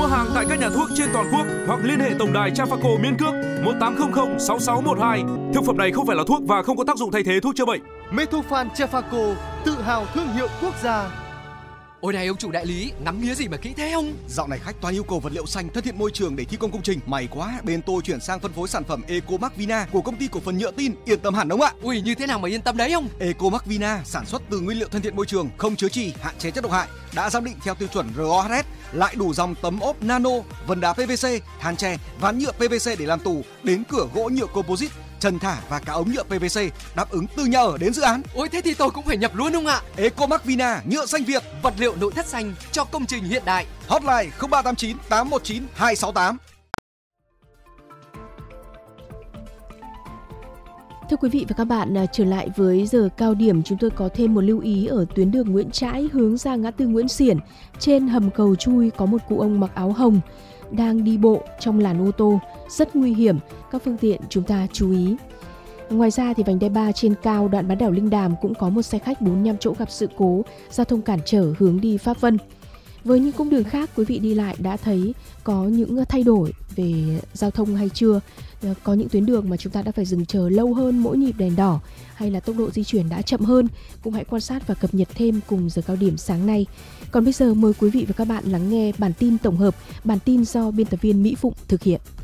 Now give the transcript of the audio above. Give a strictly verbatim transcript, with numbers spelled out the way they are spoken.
Mua hàng tại các nhà thuốc trên toàn quốc hoặc liên hệ tổng đài Trafaco miễn cước một tám không không sáu sáu một hai. Thực phẩm này không phải là thuốc và không có tác dụng thay thế thuốc chữa bệnh. Metofan Trafaco, tự hào thương hiệu quốc gia. Ôi này ông chủ đại lý, ngắm nghía gì mà kỹ thế ông? Dạo này khách toàn yêu cầu vật liệu xanh thân thiện môi trường để thi công công trình. May quá, bên tôi chuyển sang phân phối sản phẩm Ecomark Vina của công ty cổ phần nhựa tin, yên tâm hẳn ông ạ. Ui, như thế nào mà yên tâm đấy ông? Ecomark Vina sản xuất từ nguyên liệu thân thiện môi trường, không chứa chì, hạn chế chất độc hại, đã giám định theo tiêu chuẩn rờ o hát ét, lại đủ dòng tấm ốp nano, vân đá pê vê xê, than tre, ván nhựa pê vê xê để làm tủ, đến cửa gỗ nhựa composite, trần thả và cả ống nhựa pê vê xê, đáp ứng từ nhà ở đến dự án. Ôi thế thì tôi cũng phải nhập luôn ông ạ. Ecomark Vina, nhựa xanh Việt, vật liệu nội thất xanh cho công trình hiện đại. Hotline không ba tám chín tám một chín hai sáu tám. Thưa quý vị và các bạn, trở lại với giờ cao điểm, chúng tôi có thêm một lưu ý ở tuyến đường Nguyễn Trãi hướng ra ngã tư Nguyễn Xiển. Trên hầm cầu Chui có một cụ ông mặc áo hồng đang đi bộ trong làn ô tô, rất nguy hiểm, các phương tiện chúng ta chú ý. Ngoài ra thì vành đai ba trên cao đoạn bán đảo Linh Đàm cũng có một xe khách bốn mươi lăm chỗ gặp sự cố, giao thông cản trở hướng đi Pháp Vân. Với những cung đường khác, quý vị đi lại đã thấy có những thay đổi về giao thông hay chưa? Có những tuyến đường mà chúng ta đã phải dừng chờ lâu hơn mỗi nhịp đèn đỏ, hay là tốc độ di chuyển đã chậm hơn? Cũng hãy quan sát và cập nhật thêm cùng giờ cao điểm sáng nay. Còn bây giờ mời quý vị và các bạn lắng nghe bản tin tổng hợp, bản tin do biên tập viên Mỹ Phụng thực hiện.